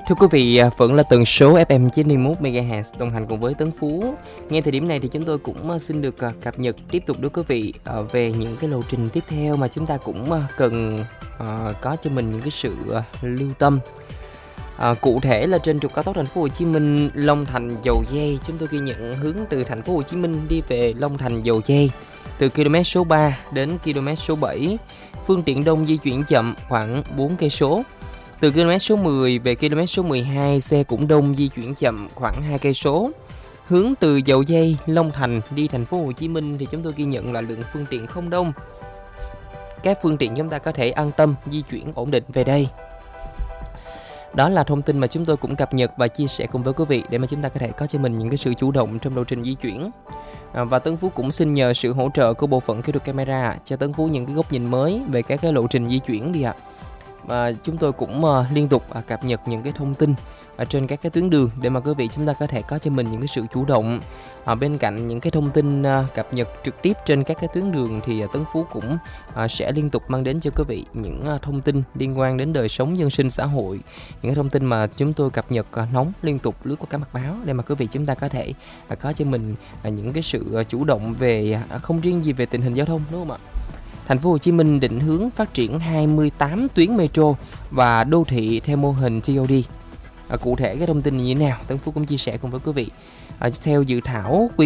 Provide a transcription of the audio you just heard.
Thưa quý vị, vẫn là tần số FM 91 MHz đồng hành cùng với Tấn Phú. Ngay thời điểm này thì chúng tôi cũng xin được cập nhật tiếp tục đối quý vị về những cái lộ trình tiếp theo mà chúng ta cũng cần có cho mình những cái sự lưu tâm. Cụ thể là trên trục cao tốc Thành phố Hồ Chí Minh Long Thành Dầu Giây, chúng tôi ghi nhận hướng từ Thành phố Hồ Chí Minh đi về Long Thành Dầu Giây từ km số 3 đến km số 7, phương tiện đông di chuyển chậm khoảng 4 cây số. Từ km số 10 về km số 12, xe cũng đông di chuyển chậm khoảng 2 cây số. Hướng từ Dầu Giây, Long Thành đi Thành phố Hồ Chí Minh thì chúng tôi ghi nhận là lượng phương tiện không đông. Các phương tiện chúng ta có thể an tâm di chuyển ổn định về đây. Đó là thông tin mà chúng tôi cũng cập nhật và chia sẻ cùng với quý vị để mà chúng ta có thể có cho mình những cái sự chủ động trong lộ trình di chuyển. Và Tấn Phú cũng xin nhờ sự hỗ trợ của bộ phận kỹ thuật camera cho Tấn Phú những cái góc nhìn mới về các cái lộ trình di chuyển đi ạ. Và chúng tôi cũng liên tục cập nhật những cái thông tin ở trên các cái tuyến đường để mà quý vị chúng ta có thể có cho mình những cái sự chủ động. Bên cạnh những cái thông tin cập nhật trực tiếp trên các cái tuyến đường thì Tấn Phú cũng sẽ liên tục mang đến cho quý vị những thông tin liên quan đến đời sống dân sinh xã hội, những cái thông tin mà chúng tôi cập nhật nóng liên tục lướt qua các mặt báo để mà quý vị chúng ta có thể có cho mình những cái sự chủ động về không riêng gì về tình hình giao thông, đúng không ạ? Thành phố Hồ Chí Minh định hướng phát triển 28 tuyến metro và đô thị theo mô hình TOD. Cụ thể cái thông tin như thế nào, Tấn Phú cũng chia sẻ cùng với quý vị. Theo dự thảo quy